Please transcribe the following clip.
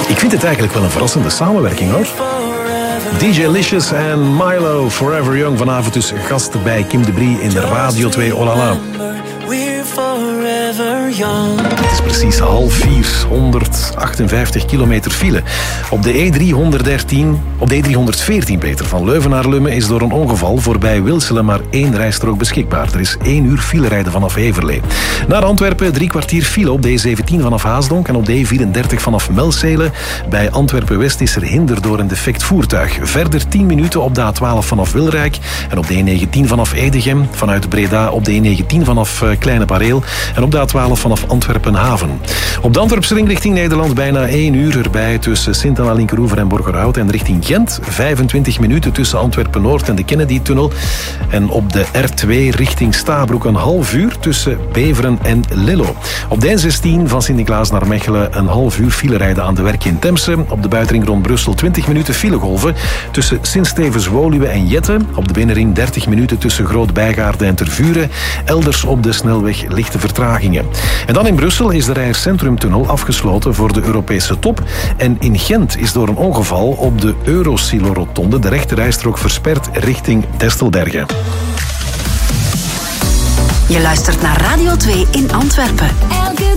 Ik vind het eigenlijk wel een verrassende samenwerking, hoor. DJ Licious en Milo, Forever Young. Vanavond dus gasten bij Kim de Brie in Radio 2 Olala. Het is precies 3:30, 158 kilometer file. Op de E314 Peter, van Leuven naar Lummen is door een ongeval voorbij Wilselen maar 1 rijstrook beschikbaar. Er is 1 uur filerijden vanaf Heverlee. Naar Antwerpen 3 kwartier file op de E17 vanaf Haasdonk en op de E34 vanaf Melzele. Bij Antwerpen-West is er hinder door een defect voertuig. Verder 10 minuten op de A12 vanaf Wilrijk en op de E19 vanaf Edegem. Vanuit Breda op de E19 vanaf Kleine Pareel en op de A12 vanaf Antwerpen-Haven. Op de Antwerpse ring richting Nederland bijna 1 uur erbij tussen Sint-Anna-Linkeroever en Borgerhout. En richting Gent 25 minuten tussen Antwerpen-Noord en de Kennedy-tunnel. En op de R2 richting Stabroek een half uur tussen Beveren en Lillo. Op de N16 van Sint-Niklaas naar Mechelen een half uur filerijden aan de Werk in Temse. Op de buitenring rond Brussel 20 minuten filegolven tussen Sint-Stevens-Woluwe en Jette. Op de binnenring 30 minuten tussen Groot-Bijgaarde en Tervuren. Elders op de snelweg lichte vertragingen. En dan in Brussel is de Rijers-Centrumtunnel afgesloten voor de Europese top. En in Gent is door een ongeval op de Eurosilo-rotonde de rechterrijstrook versperd richting Destelbergen. Je luistert naar Radio 2 in Antwerpen.